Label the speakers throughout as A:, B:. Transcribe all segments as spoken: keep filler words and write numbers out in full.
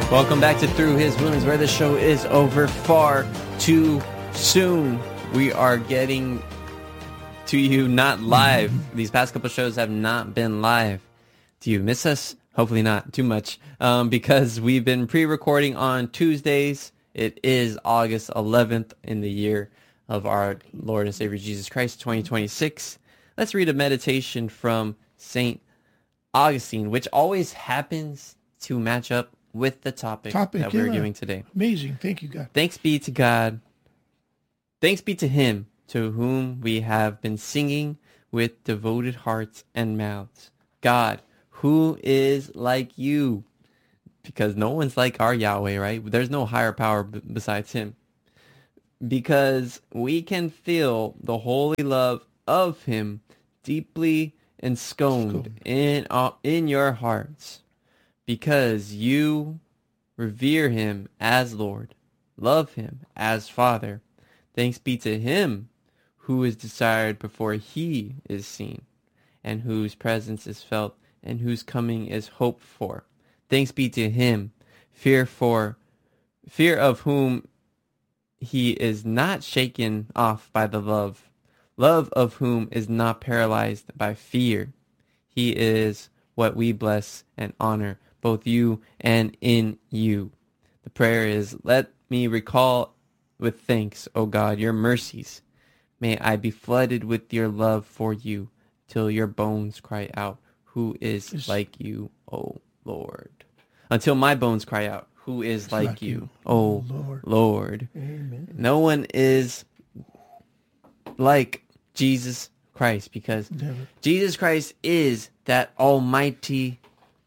A: Welcome back to Through His Wounds, where the show is over far too soon. We are getting to you not live. These past couple shows have not been live. Do you miss us? Hopefully not too much, um, because we've been pre-recording on Tuesdays. It is August eleventh in the year of our Lord and Savior Jesus Christ, twenty twenty-six. Let's read a meditation from Saint Augustine, which always happens to match up with the topic, topic that we're yeah. giving today.
B: Amazing. Thank you, God.
A: Thanks be to God. Thanks be to him to whom we have been singing with devoted hearts and mouths. God, who is like you? Because no one's like our Yahweh, right? There's no higher power b- besides him. Because we can feel the holy love of him deeply ensconced in, uh, in your hearts. Because you revere him as Lord, love him as Father. Thanks be to him who is desired before he is seen, and whose presence is felt, and whose coming is hoped for. Thanks be to him, fear for, fear of whom he is not shaken off by the love, love of whom is not paralyzed by fear. He is what we bless and honor, both you and in you. The prayer is, let me recall with thanks, O God, your mercies. May I be flooded with your love for you, till your bones cry out, who is yes. like you, O Lord? Until my bones cry out, who is like, like you, you, O Lord? Lord. Amen. No one is like Jesus Christ, because Never. Jesus Christ is that almighty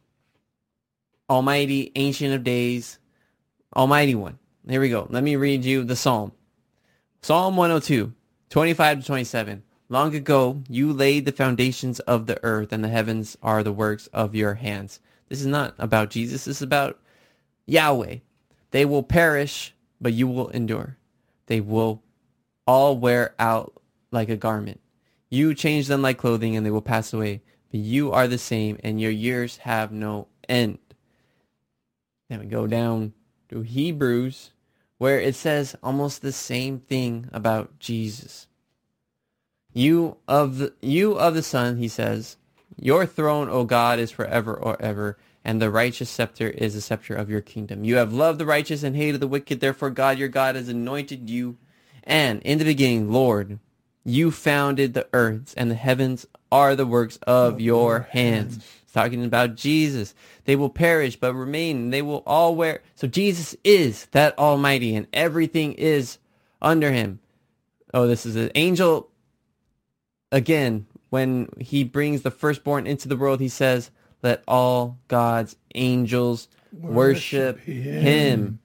A: Almighty, Ancient of Days, Almighty One. Here we go. Let me read you the Psalm. Psalm one oh two, twenty-five to twenty-seven. Long ago, you laid the foundations of the earth, and the heavens are the works of your hands. This is not about Jesus. This is about Yahweh. They will perish, but you will endure. They will all wear out like a garment. You change them like clothing, and they will pass away. But you are the same, and your years have no end. Then we go down to Hebrews, where it says almost the same thing about Jesus. You of the, you of the Son, he says, your throne, O God, is forever or ever, and the righteous scepter is the scepter of your kingdom. You have loved the righteous and hated the wicked. Therefore, God, your God, has anointed you. And in the beginning, Lord, you founded the earths, and the heavens are the works of oh, your hands. hands. It's talking about Jesus. They will perish, but remain. They will all wear. So Jesus is that Almighty, and everything is under him. Oh, this is an angel. Again, when he brings the firstborn into the world, he says, let all God's angels worship, worship him. him.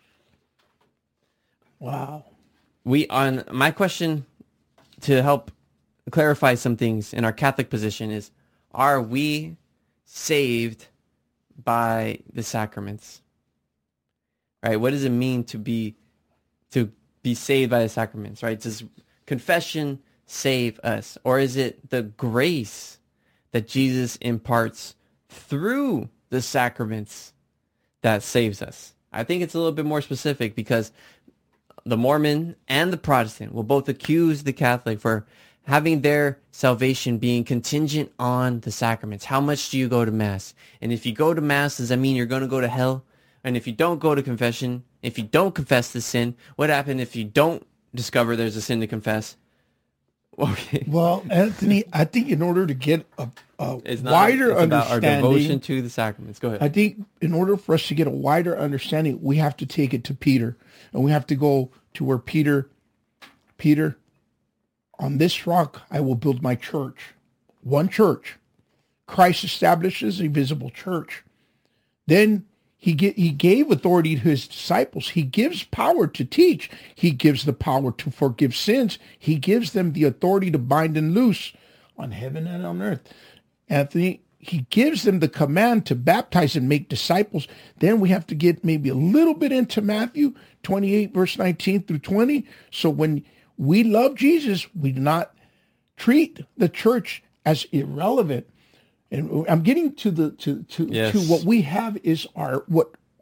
B: Wow.
A: We on my question to help clarify some things in our Catholic position is, are we saved by the sacraments? Right? What does it mean to be to be saved by the sacraments? Right? Does confession save us, or is it the grace that Jesus imparts through the sacraments that saves us? I think it's a little bit more specific, because the Mormon and the Protestant will both accuse the Catholic for having their salvation being contingent on the sacraments. How much do you go to Mass? And if you go to Mass, does that mean you're going to go to hell? And if you don't go to confession, if you don't confess the sin, what happens if you don't discover there's a sin to confess? Okay.
B: Well, Anthony, I think in order to get a, a
A: it's not,
B: wider
A: it's
B: understanding,
A: about our devotion to the sacraments. Go ahead.
B: I think in order for us to get a wider understanding, we have to take it to Peter, and we have to go to where Peter, Peter, on this rock I will build my church. One church. Christ establishes a visible church. Then he get, he gave authority to his disciples. He gives power to teach. He gives the power to forgive sins. He gives them the authority to bind and loose on heaven and on earth. Anthony, he gives them the command to baptize and make disciples. Then we have to get maybe a little bit into Matthew twenty-eight, verse nineteen through twenty. So when we love Jesus, we do not treat the church as irrelevant. And I'm getting to the to to,
A: yes.
B: to what we have is our what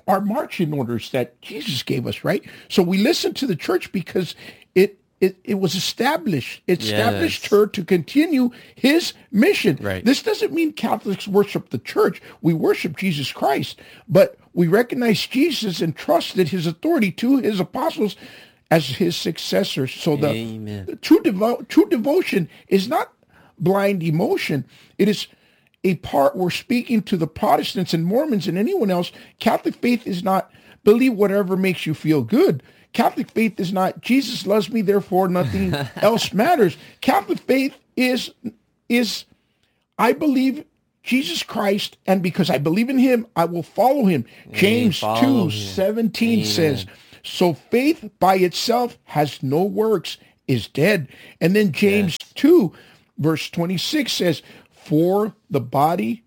B: our marching orders that Jesus gave us, right? So we listen to the church because it it, it was established. It established
A: Yes.
B: her to continue his mission.
A: Right.
B: This doesn't mean Catholics worship the church. We worship Jesus Christ, but we recognize Jesus and trusted his authority to his apostles as his successors. So the,
A: Amen.
B: the true devo- true devotion is not blind emotion. It is a part we're speaking to the Protestants and Mormons and anyone else. Catholic faith is not believe whatever makes you feel good. Catholic faith is not Jesus loves me, therefore nothing else matters. Catholic faith is is I believe Jesus Christ, and because I believe in him, I will follow him. James
A: follow
B: two
A: him.
B: seventeen
A: Amen.
B: says, so faith by itself has no works, is dead. And then James
A: Yes.
B: two verse twenty-six says, for the body,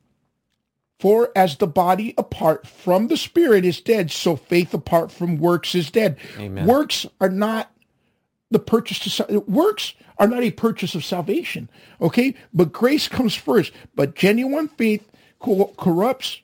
B: for as the body apart from the spirit is dead, so faith apart from works is dead.
A: Amen.
B: Works are not the purchase to sal- works are not a purchase of salvation. Okay, but grace comes first. But genuine faith co- corrupts,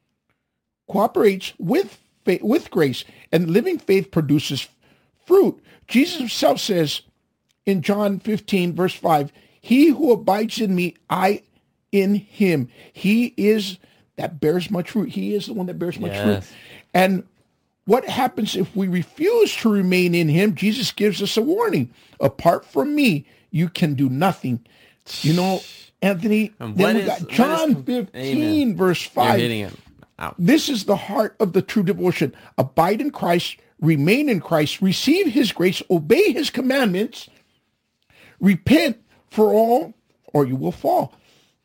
B: cooperates with faith, with grace, and living faith produces fruit. Jesus himself says in John fifteen verse five, he who abides in me, I in him. He is that bears much fruit. He is the one that bears much
A: Yes.
B: fruit. And what happens if we refuse to remain in him? Jesus gives us a warning. Apart from me, you can do nothing. You know, Anthony,
A: And
B: then
A: what
B: we
A: is-
B: got
A: what is-
B: John fifteen,
A: Amen.
B: verse
A: You're
B: five.
A: hitting it out.
B: This is the heart of the true devotion. Abide in Christ, remain in Christ, receive his grace, obey his commandments, repent for all, or you will fall.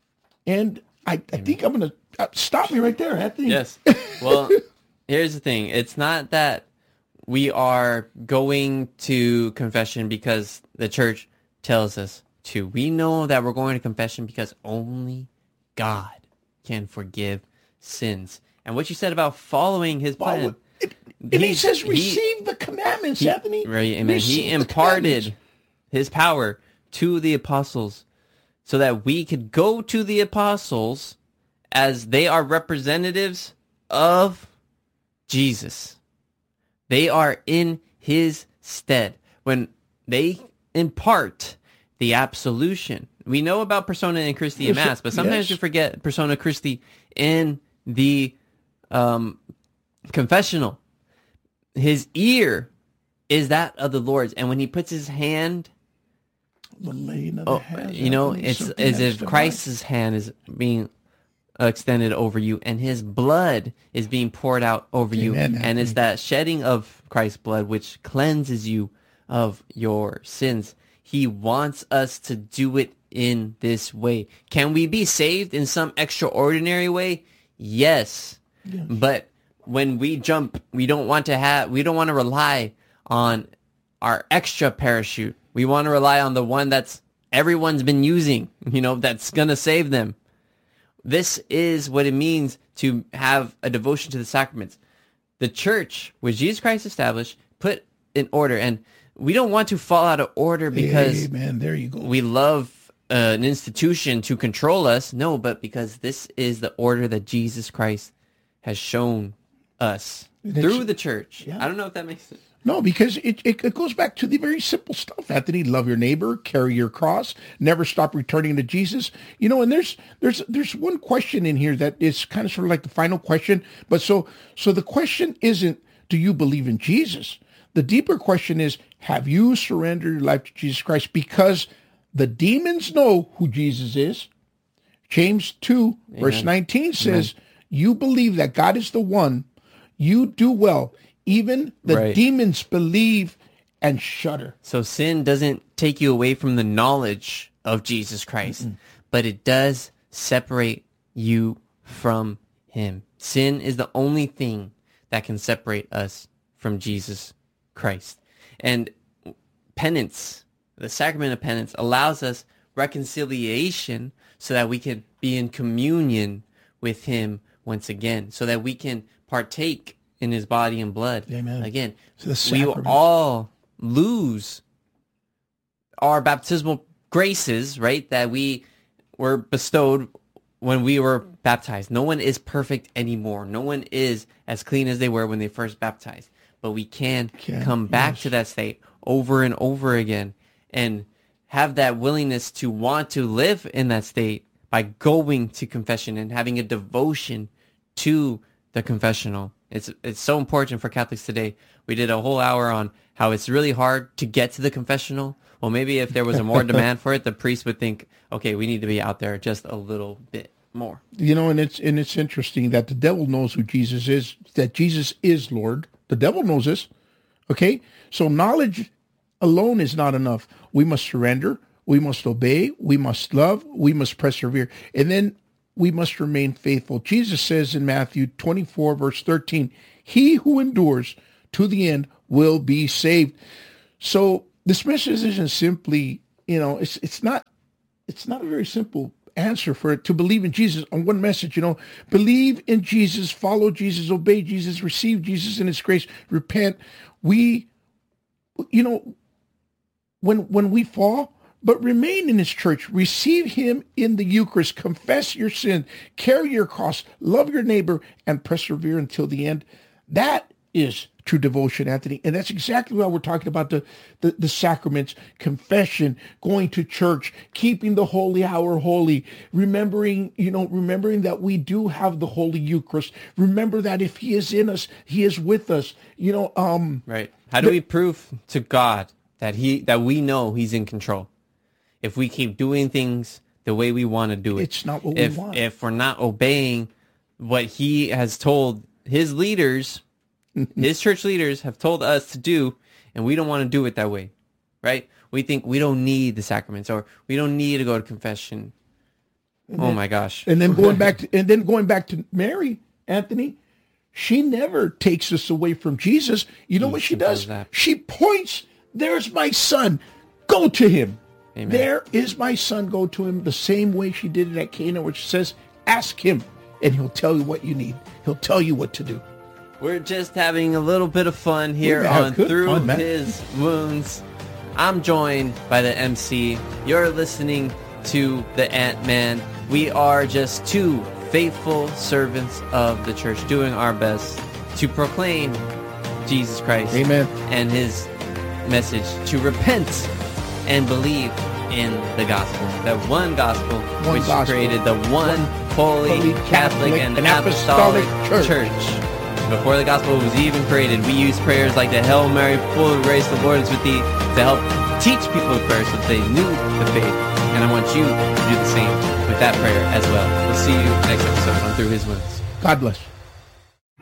B: And I, I think I'm going to uh, stop me right there, Anthony.
A: Yes. Well, here's the thing. It's not that we are going to confession because the church tells us to. We know that we're going to confession because only God can forgive sins. And what you said about following his plan.
B: Well, it- and he,
A: he-
B: says,
A: he-
B: receive the commandments, Anthony.
A: Right, amen.
B: Receive
A: He
B: the
A: imparted
B: commandments.
A: his power to the apostles so that we could go to the apostles as they are representatives of Jesus. They are in his stead. When they impart the absolution. We know about persona and Christi in
B: Yes,
A: Mass, but sometimes
B: yes.
A: you forget persona Christi in the um, confessional. His ear is that of the Lord's, and when he puts his hand,
B: The laying of the
A: oh,
B: hands,
A: you know,
B: Anthony,
A: it's
B: something
A: as
B: that's
A: if
B: divine.
A: Christ's hand is being uh, extended over you, and his blood is being poured out over you,
B: Amen,
A: and it's
B: Anthony.
A: that shedding of Christ's blood which cleanses you of your sins. He wants us to do it in this way. Can we be saved in some extraordinary way? Yes. But when we jump, we don't want to have, we don't want to rely on our extra parachute. We want to rely on the one that's everyone's been using, you know, that's going to save them. This is what it means to have a devotion to the sacraments. The church, which Jesus Christ established, put in order. And we don't want to fall out of order because
B: Amen. There you go.
A: we love uh, an institution to control us. No, but because this is the order that Jesus Christ has shown us
B: it's-
A: through the church.
B: yeah.
A: I don't know if that makes sense.
B: No, because it, it, it goes back to the very simple stuff, Anthony. Love your neighbor, carry your cross, never stop returning to Jesus. You know, and there's there's there's one question in here that is kind of sort of like the final question. But so so the question isn't, do you believe in Jesus? The deeper question is, have you surrendered your life to Jesus Christ? Because the demons know who Jesus is. James two, verse nineteen says, you believe that God is the one, you do well. Even the
A: Right.
B: demons believe and shudder.
A: So sin doesn't take you away from the knowledge of Jesus Christ, Mm-mm. but it does separate you from him. Sin is the only thing that can separate us from Jesus Christ. And penance, the sacrament of penance, allows us reconciliation so that we can be in communion with him once again, so that we can partake in his body and blood.
B: Amen.
A: Again,
B: So the
A: we
B: sacrament.
A: all lose our baptismal graces, right, that we were bestowed when we were baptized. No one is perfect anymore. No one is as clean as they were when they first baptized. But we can,
B: Can,
A: come back
B: yes.
A: to that state over and over again and have that willingness to want to live in that state by going to confession and having a devotion to the confessional. It's it's so important for Catholics today. We did a whole hour on how it's really hard to get to the confessional. Well, maybe if there was a more demand for it, the priest would think, okay, we need to be out there just a little bit more.
B: You know, and it's and it's interesting that the devil knows who Jesus is, that Jesus is Lord. The devil knows this. Okay? So knowledge alone is not enough. We must surrender. We must obey. We must love. We must persevere. And then we must remain faithful. Jesus says in Matthew twenty-four, verse thirteen, he who endures to the end will be saved. So this message isn't simply, you know, it's it's not it's not a very simple answer for it to believe in Jesus on one message, you know, believe in Jesus, follow Jesus, obey Jesus, receive Jesus in his grace, repent. We, you know, when when we fall, but remain in his church, receive him in the Eucharist, confess your sin, carry your cross, love your neighbor, and persevere until the end. That is true devotion, Anthony. And that's exactly why we're talking about the, the, the sacraments, confession, going to church, keeping the holy hour holy, remembering, you know, remembering that we do have the Holy Eucharist. Remember that if he is in us, he is with us. You know, um,
A: right. How do the, we prove to God that he that we know he's in control? If we keep doing things the way we want to do it.
B: It's not what
A: if,
B: we want.
A: If we're not obeying what he has told his leaders, his church leaders have told us to do, and we don't want to do it that way, right? We think we don't need the sacraments, or we don't need to go to confession.
B: And
A: oh
B: then,
A: my gosh!
B: And then going back to, and then going back to Mary, Anthony, she never takes us away from Jesus. You know
A: He
B: what she does?
A: that.
B: She points. There's my son. Go to him.
A: Amen.
B: There is my son. Go to him. The same way she did it at Cana, which says, "Ask him, and he'll tell you what you need. He'll tell you what to do."
A: We're just having a little bit of fun here
B: We're having
A: on
B: good
A: Through
B: fun, man.
A: His Wounds. I'm joined by the M C. You're listening to the Ant-Man. We are just two faithful servants of the church doing our best to proclaim Jesus Christ
B: Amen.
A: and his message to repent and believe in the gospel. That one gospel
B: One
A: which
B: gospel.
A: created the one, holy,
B: holy
A: Catholic,
B: Catholic
A: and,
B: and
A: apostolic,
B: apostolic
A: church.
B: church.
A: Before the gospel was even created, we used prayers like the Hail Mary, full of grace, the Lord is with thee, to help teach people the prayer so that they knew the faith. And I want you to do the same with that prayer as well. We'll see you next episode on Through His Wounds.
B: God bless.